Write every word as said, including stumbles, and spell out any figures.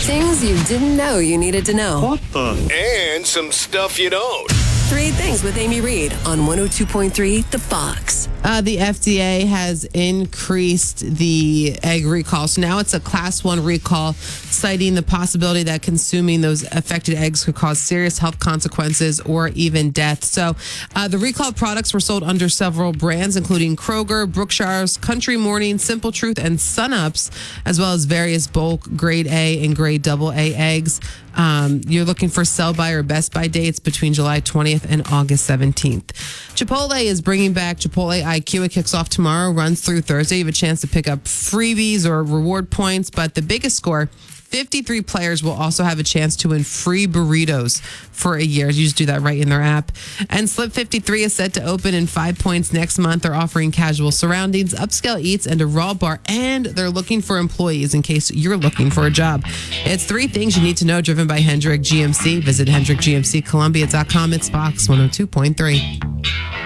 Things you didn't know you needed to know. What the? And some stuff you don't. Three Things with Amy Reed on one oh two point three The Fox. Uh, the F D A has increased the egg recall. So now it's a class one recall, citing the possibility that consuming those affected eggs could cause serious health consequences or even death. So uh, the recalled products were sold under several brands, including Kroger, Brookshire's, Country Morning, Simple Truth, and Sunups, as well as various bulk grade A and grade double A eggs. Um, you're looking for sell-by or best-by dates between July twentieth and August seventeenth. Chipotle is bringing back Chipotle I Q. It kicks off tomorrow, runs through Thursday. You have a chance to pick up freebies or reward points, but the biggest score, fifty-three players will also have a chance to win free burritos for a year. You just do that right in their app. And Slip fifty-three is set to open in Five Points next month. They're offering casual surroundings, upscale eats, and a raw bar. And they're looking for employees in case you're looking for a job. It's Three Things You Need to Know, driven by Hendrick G M C. Visit hendrick g m c columbia dot com. It's Fox one oh two point three.